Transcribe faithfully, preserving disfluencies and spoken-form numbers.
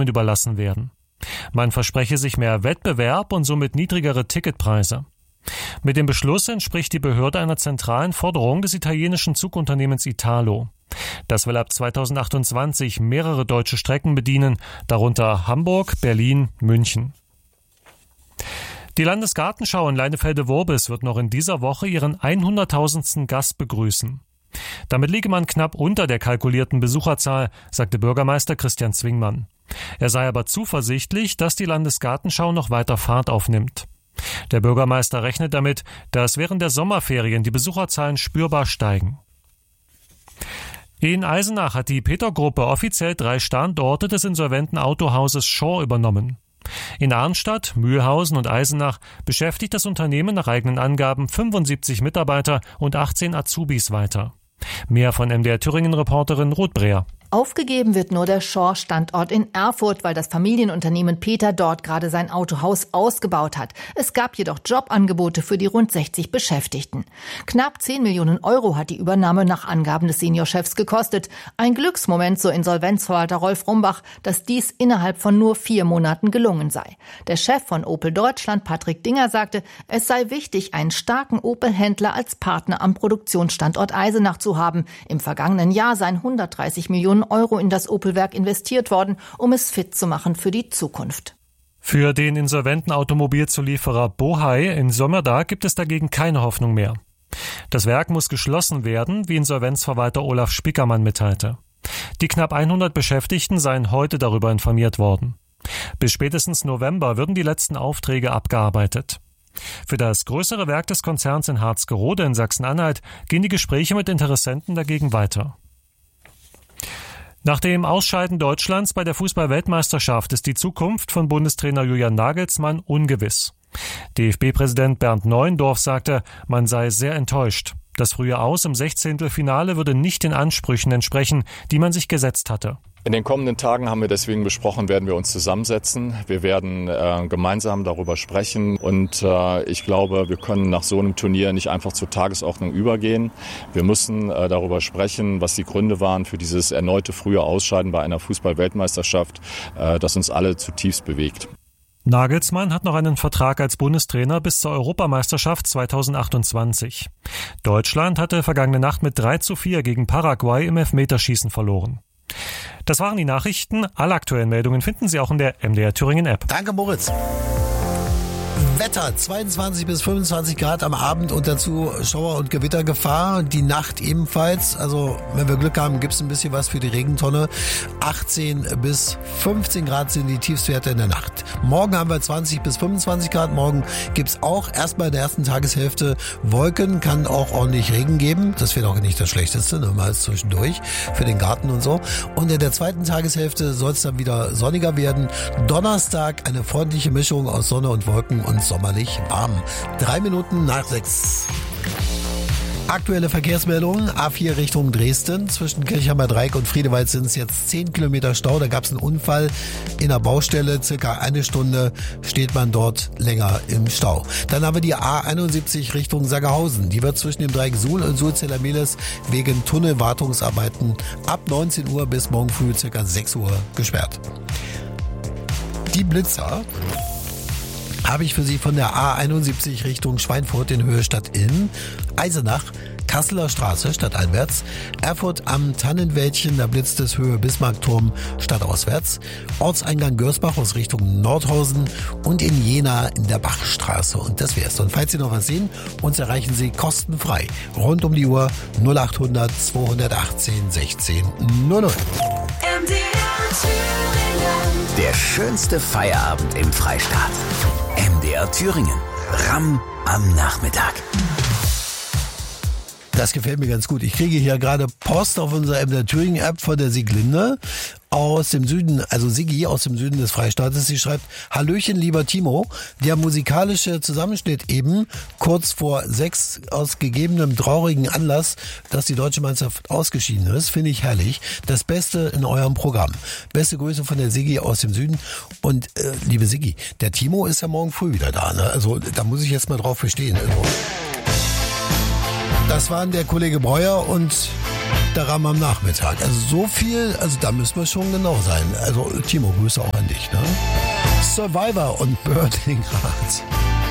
Unternehmen überlassen werden. Man verspreche sich mehr Wettbewerb und somit niedrigere Ticketpreise. Mit dem Beschluss entspricht die Behörde einer zentralen Forderung des italienischen Zugunternehmens Italo. Das will ab zweitausendachtundzwanzig mehrere deutsche Strecken bedienen, darunter Hamburg, Berlin, München. Die Landesgartenschau in Leinefelde-Worbis wird noch in dieser Woche ihren hunderttausendsten Gast begrüßen. Damit liege man knapp unter der kalkulierten Besucherzahl, sagte Bürgermeister Christian Zwingmann. Er sei aber zuversichtlich, dass die Landesgartenschau noch weiter Fahrt aufnimmt. Der Bürgermeister rechnet damit, dass während der Sommerferien die Besucherzahlen spürbar steigen. In Eisenach hat die Peter-Gruppe offiziell drei Standorte des insolventen Autohauses Shaw übernommen. In Arnstadt, Mühlhausen und Eisenach beschäftigt das Unternehmen nach eigenen Angaben fünfundsiebzig Mitarbeiter und achtzehn Azubis weiter. Mehr von M D R Thüringen-Reporterin Ruth Breer. Aufgegeben wird nur der Shaw-Standort in Erfurt, weil das Familienunternehmen Peter dort gerade sein Autohaus ausgebaut hat. Es gab jedoch Jobangebote für die rund sechzig Beschäftigten. Knapp zehn Millionen Euro hat die Übernahme nach Angaben des Seniorchefs gekostet. Ein Glücksmoment, so Insolvenzverwalter Rolf Rumbach, dass dies innerhalb von nur vier Monaten gelungen sei. Der Chef von Opel Deutschland, Patrick Dinger, sagte, es sei wichtig, einen starken Opel-Händler als Partner am Produktionsstandort Eisenach zu haben. Im vergangenen Jahr seien hundertdreißig Millionen Euro in das Opel-Werk investiert worden, um es fit zu machen für die Zukunft. Für den insolventen Automobilzulieferer Bohai in Sömmerda gibt es dagegen keine Hoffnung mehr. Das Werk muss geschlossen werden, wie Insolvenzverwalter Olaf Spickermann mitteilte. Die knapp hundert Beschäftigten seien heute darüber informiert worden. Bis spätestens November würden die letzten Aufträge abgearbeitet. Für das größere Werk des Konzerns in Harzgerode in Sachsen-Anhalt gehen die Gespräche mit Interessenten dagegen weiter. Nach dem Ausscheiden Deutschlands bei der Fußball-Weltmeisterschaft ist die Zukunft von Bundestrainer Julian Nagelsmann ungewiss. D F B-Präsident Bernd Neuendorf sagte, man sei sehr enttäuscht. Das frühe Aus im Sechzehntelfinale würde nicht den Ansprüchen entsprechen, die man sich gesetzt hatte. In den kommenden Tagen haben wir deswegen besprochen, werden wir uns zusammensetzen. Wir werden äh, gemeinsam darüber sprechen und äh, ich glaube, wir können nach so einem Turnier nicht einfach zur Tagesordnung übergehen. Wir müssen äh, darüber sprechen, was die Gründe waren für dieses erneute frühe Ausscheiden bei einer Fußball-Weltmeisterschaft, äh, das uns alle zutiefst bewegt. Nagelsmann hat noch einen Vertrag als Bundestrainer bis zur Europameisterschaft zweitausendachtundzwanzig. Deutschland hatte vergangene Nacht mit drei zu vier gegen Paraguay im Elfmeterschießen verloren. Das waren die Nachrichten. Alle aktuellen Meldungen finden Sie auch in der M D R Thüringen App. Danke, Moritz. Wetter, zweiundzwanzig bis fünfundzwanzig Grad am Abend und dazu Schauer- und Gewittergefahr. Die Nacht ebenfalls. Also, wenn wir Glück haben, gibt's ein bisschen was für die Regentonne. achtzehn bis fünfzehn Grad sind die Tiefstwerte in der Nacht. Morgen haben wir zwanzig bis fünfundzwanzig Grad. Morgen gibt's auch erstmal in der ersten Tageshälfte Wolken. Kann auch ordentlich Regen geben. Das wäre auch nicht das Schlechteste, nur mal zwischendurch für den Garten und so. Und in der zweiten Tageshälfte soll es dann wieder sonniger werden. Donnerstag eine freundliche Mischung aus Sonne und Wolken und sommerlich warm. Drei Minuten nach sechs. Aktuelle Verkehrsmeldungen. A vier Richtung Dresden. Zwischen Kirchheimer Dreieck und Friedewald sind es jetzt zehn Kilometer Stau. Da gab es einen Unfall in der Baustelle. Circa eine Stunde steht man dort länger im Stau. Dann haben wir die A einundsiebzig Richtung Sangerhausen. Die wird zwischen dem Dreieck Suhl und Suhl-Zeller-Mehlis wegen Tunnelwartungsarbeiten ab neunzehn Uhr bis morgen früh circa sechs Uhr gesperrt. Die Blitzer habe ich für Sie von der A einundsiebzig Richtung Schweinfurt in Höhe Stadt-Ilm, Eisenach, Kasseler Straße stadteinwärts, Erfurt am Tannenwäldchen, da blitzt es Höhe Bismarckturm stadtauswärts, Ortseingang Görsbach aus Richtung Nordhausen und in Jena in der Bachstraße. Und das wär's. Und falls Sie noch was sehen, uns erreichen Sie kostenfrei rund um die Uhr null achthundert zweihundertachtzehn sechzehn null null. Der schönste Feierabend im Freistaat. M D R Thüringen. Ramm am Nachmittag. Das gefällt mir ganz gut. Ich kriege hier gerade Post auf unserer M D R Thüringen App von der Sieglinde aus dem Süden, also Sigi aus dem Süden des Freistaates. Sie schreibt: Hallöchen, lieber Timo. Der musikalische Zusammenschnitt eben kurz vor sechs aus gegebenem traurigen Anlass, dass die deutsche Mannschaft ausgeschieden ist, finde ich herrlich. Das Beste in eurem Programm. Beste Grüße von der Sigi aus dem Süden. Und äh, liebe Sigi, der Timo ist ja morgen früh wieder da. Ne? Also da muss ich jetzt mal drauf bestehen. Also. Das waren der Kollege Breuer und der Ram am Nachmittag. Also so viel, also da müssen wir schon genau sein. Also Timo, Grüße auch an dich. Ne? Survivor und Birding Graz.